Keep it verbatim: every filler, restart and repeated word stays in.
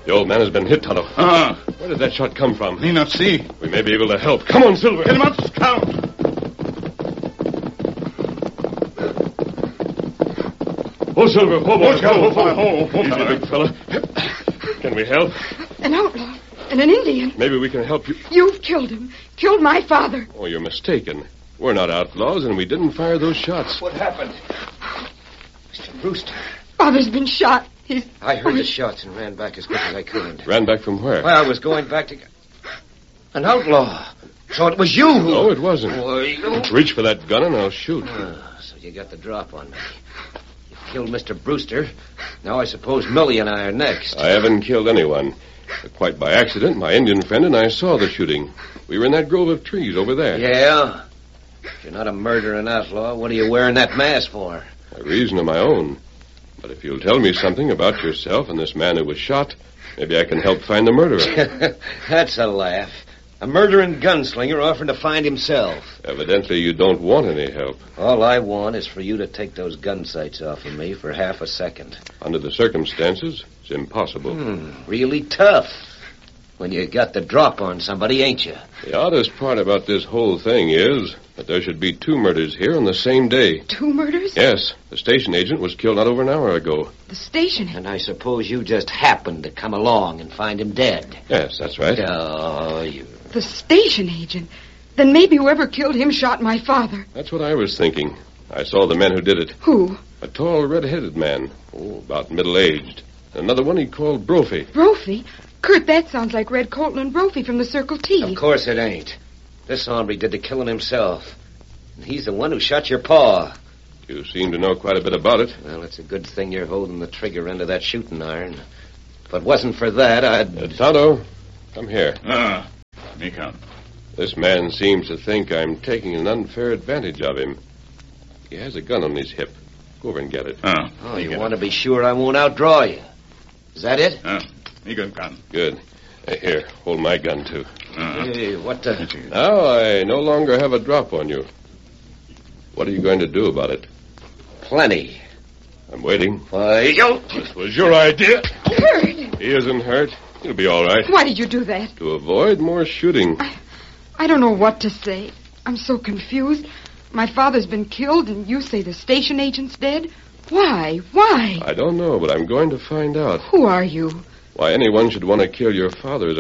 The old man has been hit, Tonto. Ah. Where did that shot come from? Me not see. We may be able to help. Come on, Silver. Get him up, Scout. Oh, Silver. Oh, boy. Oh, Scout. Oh, oh, Oh, oh, Easy, fella. big fella. Can we help? An outlaw and an Indian. Maybe we can help you. You've killed him. Killed my father. Oh, you're mistaken. We're not outlaws, and we didn't fire those shots. What happened? Mister Brewster. Father's been shot. He's... I heard oh, the shots and ran back as quick as I could. Ran back from where? Well, I was going back to... An outlaw. So it was you who... No, it wasn't. Were you? Reach for that gun and I'll shoot. Ah, so you got the drop on me. You killed Mister Brewster. Now I suppose Millie and I are next. I haven't killed anyone. Quite by accident, my Indian friend and I saw the shooting. We were in that grove of trees over there. Yeah? If you're not a murdering outlaw, what are you wearing that mask for? A reason of my own. But if you'll tell me something about yourself and this man who was shot, maybe I can help find the murderer. That's a laugh. A murdering gunslinger offering to find himself. Evidently, you don't want any help. All I want is for you to take those gun sights off of me for half a second. Under the circumstances, it's impossible. Hmm, really tough. When you got the drop on somebody, ain't you? The oddest part about this whole thing is that there should be two murders here on the same day. Two murders? Yes. The station agent was killed not over an hour ago. The station? And I suppose you just happened to come along and find him dead. Yes, that's right. Oh, you... The station agent? Then maybe whoever killed him shot my father. That's what I was thinking. I saw the men who did it. Who? A tall, red-headed man. Oh, about middle-aged. Another one he called Brophy. Brophy? Kurt, that sounds like Red Colton and Brophy from the Circle T. Of course it ain't. This hombre did the killing himself. And he's the one who shot your pa. You seem to know quite a bit about it. Well, it's a good thing you're holding the trigger end of that shooting iron. If it wasn't for that, I'd... Uh, Tonto, come here. Ah, me come. This man seems to think I'm taking an unfair advantage of him. He has a gun on his hip. Go over and get it. Ah, Oh, you want to be sure I won't outdraw you. Is that it? Ah, me gun gun. Good. Uh, here, hold my gun, too. Ah. Hey, what the... Now I no longer have a drop on you. What are you going to do about it? Plenty. I'm waiting. Why, you... This was your idea. Kurt! He isn't hurt. He'll be all right. Why did you do that? To avoid more shooting. I, I don't know what to say. I'm so confused. My father's been killed, and you say the station agent's dead? Why? Why? I don't know, but I'm going to find out. Who are you? Why anyone should want to kill your father is